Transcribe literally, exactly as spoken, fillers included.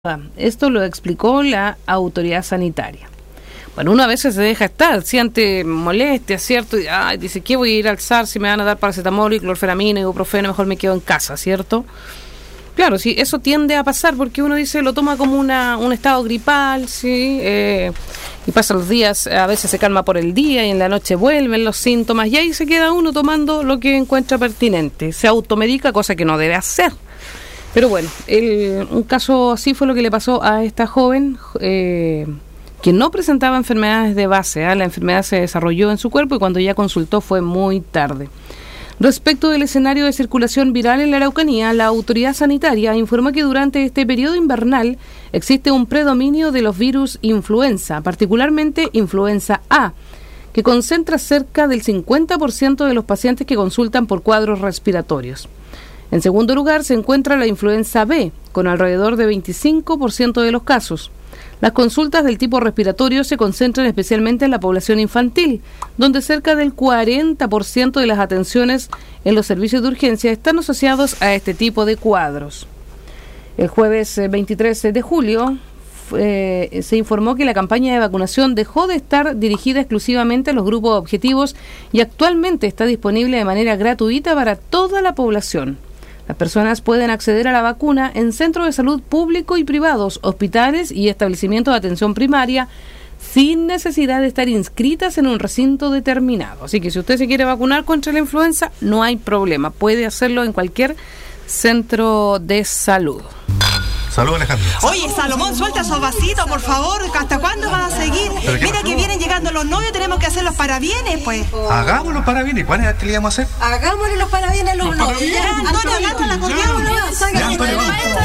Esto lo explicó la autoridad sanitaria. Bueno, uno a veces se deja estar, siente molestia, ¿cierto? Y, ay, dice, ¿qué voy a ir a alzar si me van a dar paracetamol y clorfenamina y ibuprofeno? Mejor me quedo en casa, ¿cierto? Claro, sí, eso tiende a pasar porque uno dice, lo toma como una un estado gripal, ¿sí? Eh, y pasa los días, a veces se calma por el día y en la noche vuelven los síntomas y ahí se queda uno tomando lo que encuentra pertinente. Se automedica, cosa que no debe hacer. Pero bueno, el, un caso así fue lo que le pasó a esta joven eh, que no presentaba enfermedades de base. ¿eh? La enfermedad se desarrolló en su cuerpo y cuando ya consultó fue muy tarde. Respecto del escenario de circulación viral en la Araucanía, la autoridad sanitaria informó que durante este periodo invernal existe un predominio de los virus influenza, particularmente influenza A, que concentra cerca del cincuenta por ciento de los pacientes que consultan por cuadros respiratorios. En segundo lugar se encuentra la influenza B, con alrededor de veinticinco por ciento de los casos. Las consultas del tipo respiratorio se concentran especialmente en la población infantil, donde cerca del cuarenta por ciento de las atenciones en los servicios de urgencia están asociados a este tipo de cuadros. El jueves veintitrés de julio eh, se informó que la campaña de vacunación dejó de estar dirigida exclusivamente a los grupos objetivos y actualmente está disponible de manera gratuita para toda la población. Las personas pueden acceder a la vacuna en centros de salud públicos y privados, hospitales y establecimientos de atención primaria, sin necesidad de estar inscritas en un recinto determinado. Así que si usted se quiere vacunar contra la influenza, no hay problema. Puede hacerlo en cualquier centro de salud. Salud, Alejandro. Oye, Salomón, suelta esos vasitos, por favor. ¿Hasta cuándo van a seguir? Mira que vienen llegando los novios, tenemos que hacer los parabienes, pues. Hagamos los parabienes. ¿Cuál es el que le íbamos a hacer? Hagámosle los parabienes a los novios. Antonio, agarra la corriente.